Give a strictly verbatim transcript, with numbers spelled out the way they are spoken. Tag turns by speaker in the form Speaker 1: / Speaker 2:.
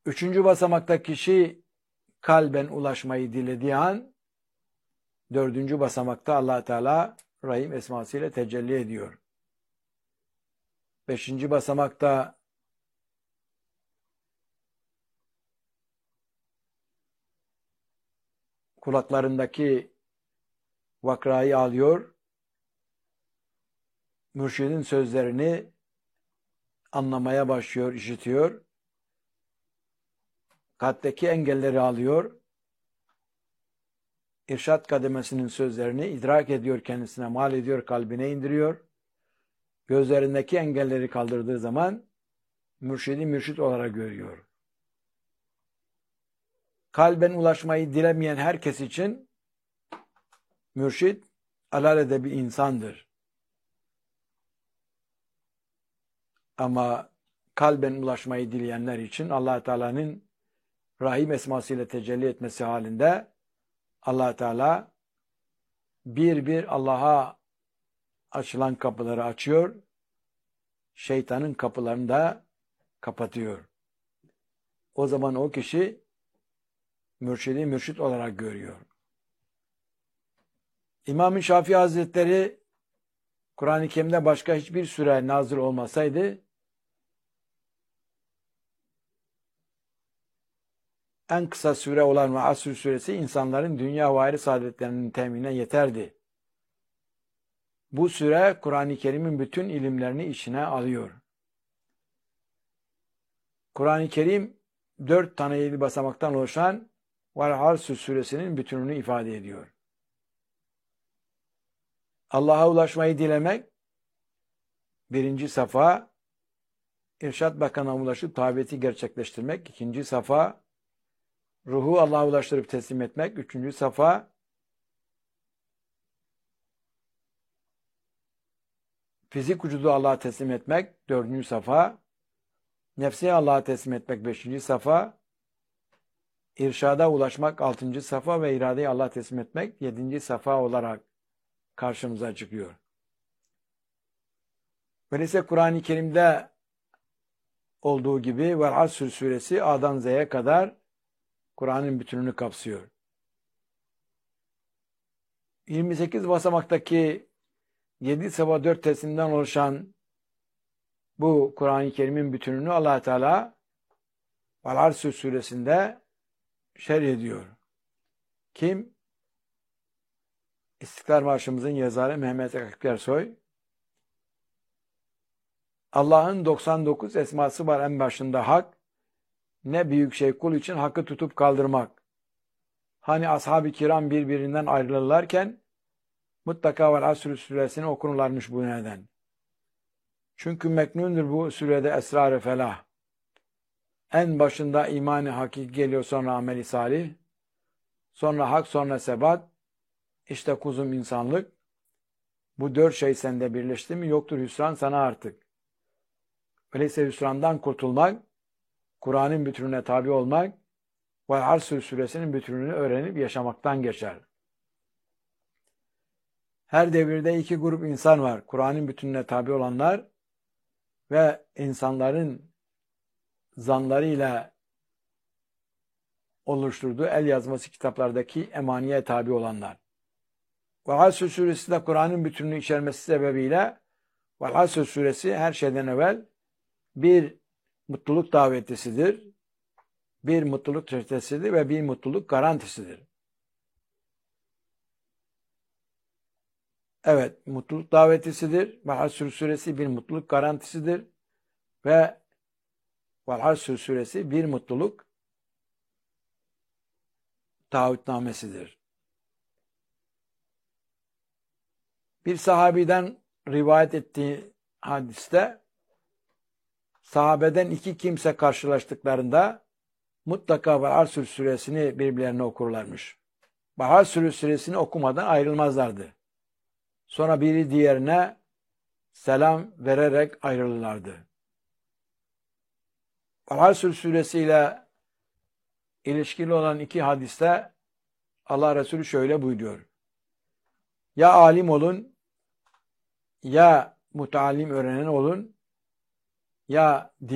Speaker 1: Üçüncü basamakta kişi kalben ulaşmayı dilediği an, dördüncü basamakta Allah Teala Rahim esmasıyla tecelli ediyor. Beşinci basamakta kulaklarındaki vakrayı alıyor, mürşidin sözlerini anlamaya başlıyor, işitiyor. Kalpteki engelleri alıyor, irşad kademesinin sözlerini idrak ediyor, kendisine mal ediyor, kalbine indiriyor. Gözlerindeki engelleri kaldırdığı zaman mürşidi mürşit olarak görüyor. Kalben ulaşmayı dilemeyen herkes için mürşid alelade bir insandır. Ama kalben ulaşmayı dileyenler için Allah Teala'nın Rahim esmasıyla tecelli etmesi halinde Allah Teala bir bir Allah'a açılan kapıları açıyor, şeytanın kapılarını da kapatıyor. O zaman o kişi mürşidi mürşit olarak görüyor. İmam-ı Şafii Hazretleri Kur'an-ı Kerim'de başka hiçbir sure nazil olmasaydı en kısa sure olan ve Asr suresi insanların dünya ve ahiret saadetlerinin temine yeterdi. Bu sure Kur'an-ı Kerim'in bütün ilimlerini içine alıyor. Kur'an-ı Kerim dört tane yedi basamaktan oluşan Vel-Asr suresinin bütününü ifade ediyor. Allah'a ulaşmayı dilemek birinci safa, İrşad Bakanı'na ulaşıp tabiyeti gerçekleştirmek ikinci safa, ruhu Allah'a ulaştırıp teslim etmek üçüncü safa, fizik vücudu Allah'a teslim etmek dördüncü safa, nefsi Allah'a teslim etmek beşinci safa, irşada ulaşmak altıncı safa ve iradeyi Allah'a teslim etmek yedinci safa olarak karşımıza çıkıyor. Öyleyse Kur'an-ı Kerim'de olduğu gibi Vel-Asr suresi A'dan Z'ye kadar Kur'an'ın bütününü kapsıyor. yirmi sekiz basamaktaki yedi safa dört teslimden oluşan bu Kur'an-ı Kerim'in bütününü Allah Teala Vel-Asr suresinde şerh ediyor. Kim? İstiklal Marşımızın yazarı Mehmet Akif Ersoy. Allah'ın doksan dokuz esması var en başında hak. Ne büyük şey kul için hakkı tutup kaldırmak. Hani ashab-ı kiram birbirinden ayrılırlarken mutlaka Vel-Asr suresini okunurlarmış bu neden. Çünkü meknundur bu surede esrar-ı felah. En başında iman-ı hakiki geliyor, sonra amel-i salih. Sonra hak, sonra sebat. İşte kuzum insanlık. Bu dört şey sende birleşti mi yoktur hüsran sana artık. Öyleyse hüsrandan kurtulmak, Kur'an'ın bütününe tabi olmak, Vel-Asr suresinin bütününü öğrenip yaşamaktan geçer. Her devirde iki grup insan var. Kur'an'ın bütününe tabi olanlar ve insanların zanlarıyla oluşturduğu el yazması kitaplardaki emaniye tabi olanlar. Vel-Asr suresi de Kur'an'ın bütününü içermesi sebebiyle Vel-Asr suresi her şeyden evvel bir mutluluk davetisidir, bir mutluluk reçetesidir ve bir mutluluk garantisidir. Evet, mutluluk davetisidir. Vel-Asr suresi bir mutluluk garantisidir ve Vel-Asr suresi bir mutluluk taahhütnamesidir. Bir sahabiden rivayet ettiği hadiste sahabeden iki kimse karşılaştıklarında mutlaka Vel-Asr suresini birbirlerine okurlarmış. Vel-Asr suresini okumadan ayrılmazlardı. Sonra biri diğerine selam vererek ayrılırlardı. Vel-Asr suresiyle ilişkili olan iki hadiste Allah Resulü şöyle buyuruyor. Ya alim olun, ya mutalim öğrenen olun, ya